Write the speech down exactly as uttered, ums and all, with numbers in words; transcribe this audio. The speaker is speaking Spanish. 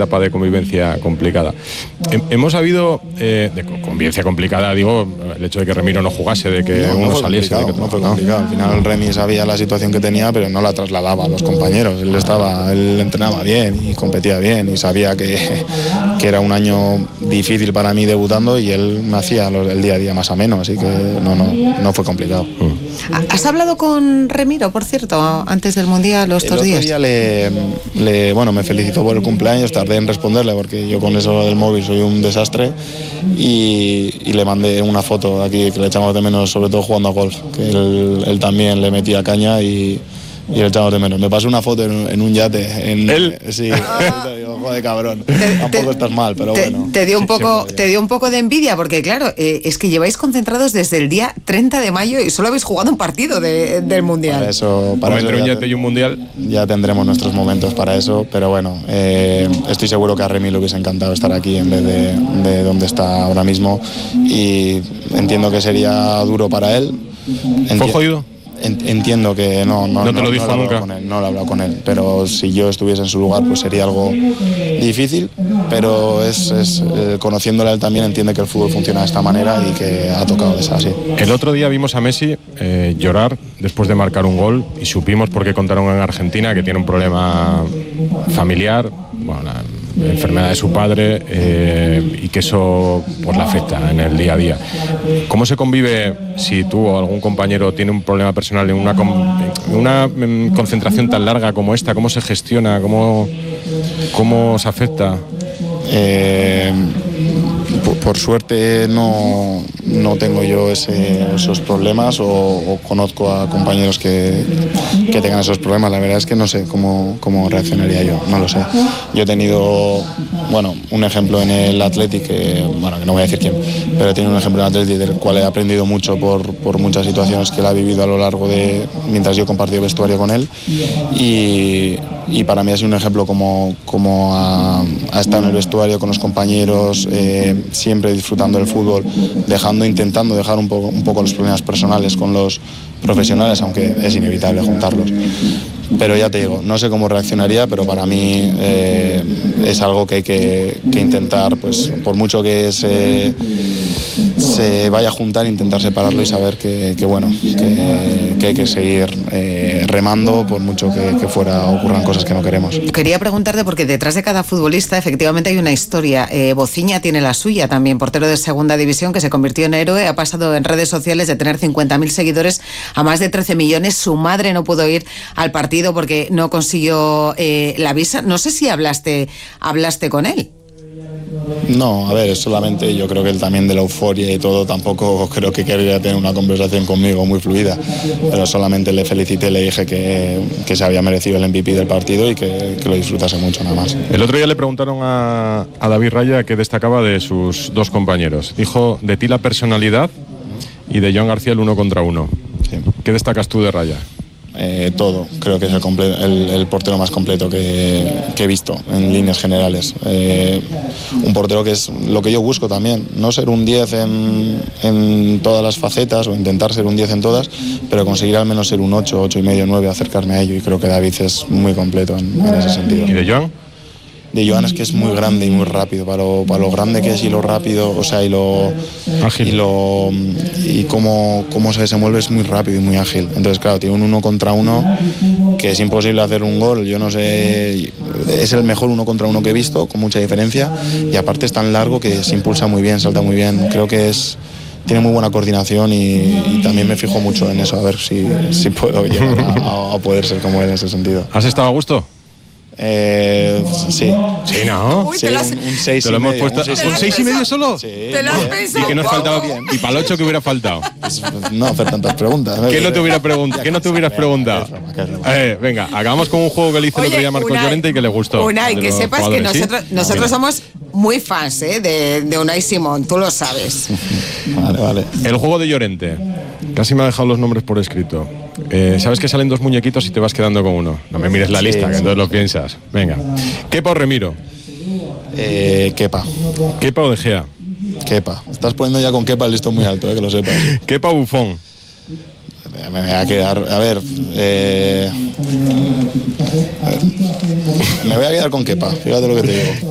etapa de convivencia complicada. Hemos habido, eh, de convivencia complicada, digo, el hecho de que Remiro no jugase, de que no, uno no saliese. De que no fue complicado. Al final Remi sabía la situación que tenía, pero no la trasladaba a los compañeros. Él estaba, él entrenaba bien y competía bien y sabía que, que era un año difícil para mí debutando y él me hacía el día a día más ameno, así que no, no, no fue complicado. ¿Has hablado con Remiro, por cierto, antes del Mundial o estos el días? otro día le, le, bueno, me felicitó por el cumpleaños, tardé en responderle porque yo con eso del móvil soy un desastre y, y le mandé una foto de aquí que le echamos de menos, sobre todo jugando a golf, que él, él también le metía caña y y el echamos de menos. Me pasó una foto en, en un yate. En, ¿Él? Sí, digo, joder, cabrón. Te, Tampoco te, estás mal, pero te, bueno. Te dio, un sí, poco, te dio un poco de envidia, porque claro, eh, es que lleváis concentrados desde el día treinta de mayo y solo habéis jugado un partido de, del Mundial. Para eso, para entre eso un ya, yate y un Mundial. Ya tendremos nuestros momentos para eso, pero bueno, eh, estoy seguro que a Remi le hubiese encantado estar aquí en vez de, de donde está ahora mismo y entiendo que sería duro para él. Enti- ¿Fue jodido? Entiendo que no, no, no te lo no, dijo no nunca. Con él, no lo he hablado con él, pero si yo estuviese en su lugar pues sería algo difícil, pero es, es eh, conociéndole a él también entiende que el fútbol funciona de esta manera y que ha tocado de esa así. El otro día vimos a Messi eh, llorar después de marcar un gol y supimos por qué contaron en Argentina que tiene un problema familiar, bueno, la enfermedad de su padre eh, y que eso pues le afecta en el día a día. ¿Cómo se convive si tú o algún compañero tiene un problema personal en una, en una concentración tan larga como esta? ¿Cómo se gestiona? ¿Cómo, cómo se afecta? Eh, por, por suerte no, no tengo yo ese, esos problemas o, o conozco a compañeros que, que tengan esos problemas. La verdad es que no sé cómo, cómo reaccionaría yo, no lo sé. Yo he tenido, bueno, un ejemplo en el Athletic, que, bueno, que no voy a decir quién, pero he tenido un ejemplo en el Athletic del cual he aprendido mucho por, por muchas situaciones que él ha vivido a lo largo de, mientras yo he compartido vestuario con él y, y para mí ha sido un ejemplo como, como ha, ha estado en el vestuario con los compañeros, eh, siempre disfrutando del fútbol, dejando, intentando dejar un poco, un poco los problemas personales con los profesionales, aunque es inevitable juntarlos. Pero ya te digo, no sé cómo reaccionaría, pero para mí eh, es algo que hay que, que intentar, pues por mucho que se, se vaya a juntar, intentar separarlo y saber que, que bueno, que, que hay que seguir eh, remando por mucho que, que fuera ocurran cosas que no queremos. Quería preguntarte, porque detrás de cada futbolista efectivamente hay una historia. Eh, Bociña tiene la suya también, portero de segunda división que se convirtió en héroe, ha pasado en redes sociales de tener cincuenta mil seguidores a más de trece millones. Su madre no pudo ir al partido porque no consiguió eh, la visa. No sé si hablaste, hablaste con él. No, a ver, solamente yo creo que él también de la euforia y todo tampoco creo que quería tener una conversación conmigo muy fluida, pero solamente le felicité, le dije que, que se había merecido el M V P del partido y que, que lo disfrutase mucho nada más. El otro día le preguntaron a, a David Raya qué destacaba de sus dos compañeros. Dijo de ti la personalidad y de Joan García el uno contra uno. Sí. ¿Qué destacas tú de Raya? Eh, todo, creo que es el, comple- el, el portero más completo que, que he visto en líneas generales. Eh, un portero que es lo que yo busco también, no ser un diez en, en todas las facetas o intentar ser un diez en todas, pero conseguir al menos ser un ocho, ocho y medio, nueve, acercarme a ello, y creo que David es muy completo en, en ese sentido. ¿Y de Joan? De Joan es que es muy grande y muy rápido, para lo, para lo grande que es y lo rápido, o sea, y lo ágil. y lo y cómo, cómo se desenvuelve es muy rápido y muy ágil. Entonces, claro, tiene un uno contra uno que es imposible hacer un gol. Yo no sé, es el mejor uno contra uno que he visto, con mucha diferencia, y aparte es tan largo que se impulsa muy bien, salta muy bien. Creo que es tiene muy buena coordinación y, y también me fijo mucho en eso, a ver si, si puedo llegar a, a poder ser como él en ese sentido. ¿Has estado a gusto? Eh, sí. Sí, ¿no? Uy, Sí, te lo has- un, un seis ¿Te y lo hemos medio, puesto? un seis y ¿Un medio. seis y medio solo? Sí, Te lo has bien. pensado. ¿Y que nos faltaba? Bien. ¿Y para el ocho que hubiera faltado? Pues, no hacer tantas preguntas. ¿Qué no te hubiera preguntado? ¿Qué no te hubieras preguntado? Qué broma, qué broma. Eh, venga, hagamos con un juego que le hice el otro día a Marcos Unai, Llorente y que le gustó. Unai, De que los sepas que jugadores, ¿sí? nosotros, nosotros somos muy fans ¿eh? de, de Unai Simón, tú lo sabes. Vale, vale. El juego de Llorente. Casi me ha dejado los nombres por escrito. Eh, Sabes que salen dos muñequitos y te vas quedando con uno. No me mires la Sí, lista, que sí. entonces lo piensas. Venga. ¿Kepa o Remiro? Eh, Kepa. ¿Kepa o De Gea? Kepa. Estás poniendo ya con Kepa el listón muy alto, eh, que lo sepas. ¿Kepa o Buffon? Me voy a quedar. A ver. Eh, a ver. Me voy a quedar con Kepa. Fíjate lo que te digo.